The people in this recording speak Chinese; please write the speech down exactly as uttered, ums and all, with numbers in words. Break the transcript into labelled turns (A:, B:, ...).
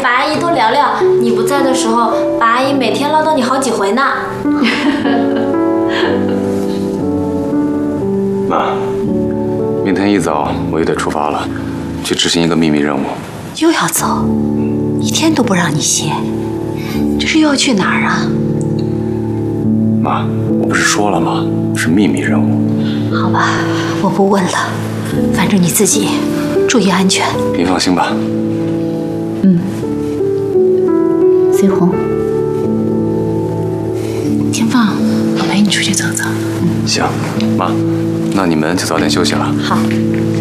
A: 白阿姨多聊聊。你不在的时候，白阿姨每天唠叨你好几回呢。
B: 妈，明天一早我也得出发了，去执行一个秘密任务。
C: 又要走，一天都不让你歇，这是又要去哪儿啊？
B: 妈，我不是说了吗？是秘密任务。
C: 好吧，我不问了，反正你自己注意安全。
B: 您放心吧。
C: 嗯。随红，天放，我陪你出去走走。
B: 行，妈，那你们就早点休息了。
C: 好。